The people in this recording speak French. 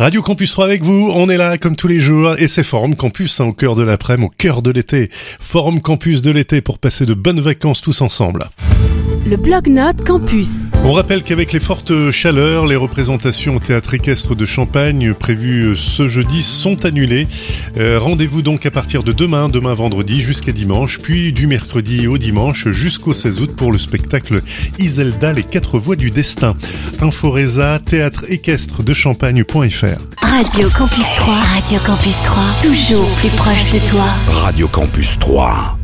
Radio Campus 3 avec vous, on est là comme tous les jours et c'est Forum Campus au cœur de l'après-midi, au cœur de l'été. Forum Campus de l'été pour passer de bonnes vacances tous ensemble. Le Blog-Notes Campus. On rappelle qu'avec les fortes chaleurs, les représentations au Théâtre Équestre de Champagne prévues ce jeudi sont annulées. Rendez-vous donc à partir de demain vendredi jusqu'à dimanche, puis du mercredi au dimanche jusqu'au 16 août pour le spectacle Iselda, les 4 voies du destin. Inforesa, théâtre équestre de champagne.fr. Radio Campus 3. Radio Campus 3. Toujours plus proche de toi. Radio Campus 3.